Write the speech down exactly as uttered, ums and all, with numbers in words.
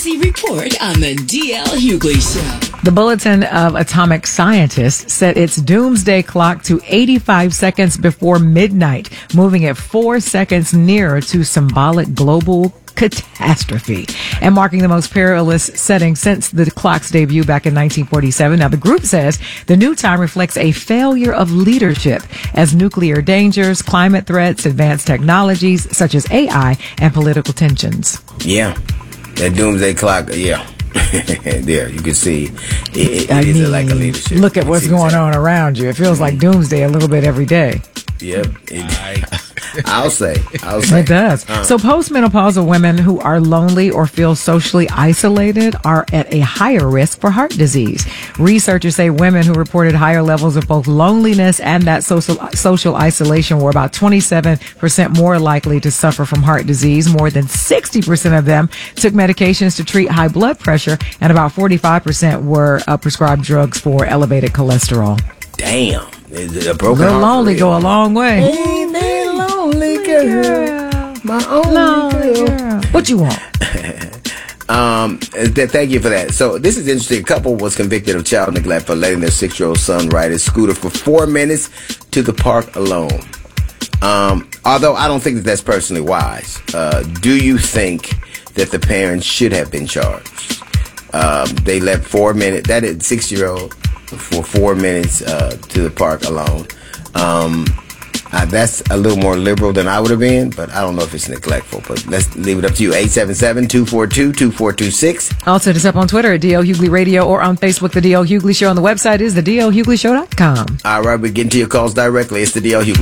Emergency report on the D L Hughley Show. The Bulletin of Atomic Scientists set its doomsday clock to eighty-five seconds before midnight, moving it four seconds nearer to symbolic global catastrophe and marking the most perilous setting since the clock's debut back in nineteen forty-seven. Now, the group says the new time reflects a failure of leadership as nuclear dangers, climate threats, advanced technologies such as A I, and political tensions. Yeah, that doomsday clock, yeah. There, you can see it, it I is mean, a lack of leadership. Look at what's going on around you. It feels like doomsday a little bit every day. Yep. It, I'll say. I'll say. It does. Uh. So postmenopausal women who are lonely or feel socially isolated are at a higher risk for heart disease. Researchers say women who reported higher levels of both loneliness and that social social isolation were about twenty-seven percent more likely to suffer from heart disease. More than sixty percent of them took medications to treat high blood pressure, and about forty-five percent were uh, prescribed drugs for elevated cholesterol. Damn. A broken the lonely go a long way. Ain't that lonely girl, my only lonely girl. girl. What you want? um, th- thank you for that. So this is interesting. A couple was convicted of child neglect for letting their six-year-old son ride his scooter for four minutes to the park alone. Um, although I don't think that that's personally wise. Uh, do you think that the parents should have been charged? Um, they let four minutes. That is six-year-old. For four minutes uh, to the park alone. Um, uh, that's a little more liberal than I would have been, but I don't know if it's neglectful. But let's leave it up to you. eight seven seven, two four two, two four two six. Also, hit us up on Twitter at D L Hughley Radio or on Facebook, The D L Hughley Show. On the website is the D L Hughley Show dot com. All right, we're getting to your calls directly. It's the D L Hughley